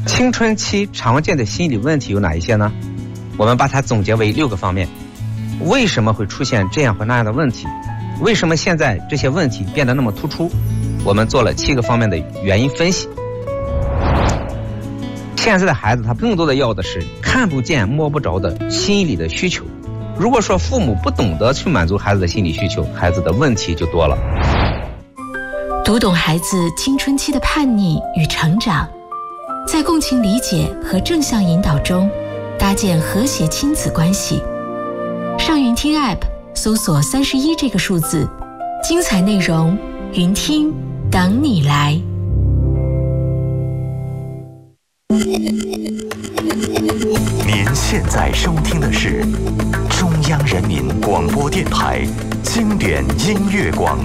青春期常见的心理问题有哪一些呢？我们把它总结为6个方面。为什么会出现这样或那样的问题？为什么现在这些问题变得那么突出？我们做了7个方面的原因分析。现在的孩子他更多的要的是看不见摸不着的心理的需求。如果说父母不懂得去满足孩子的心理需求，孩子的问题就多了。 读懂孩子青春期的叛逆与成长，在共情理解和正向引导中搭建和谐亲子关系。上云听 App 搜索31这个数字，精彩内容云听等你来。 您现在收听的是中央人民广播电台经典音乐广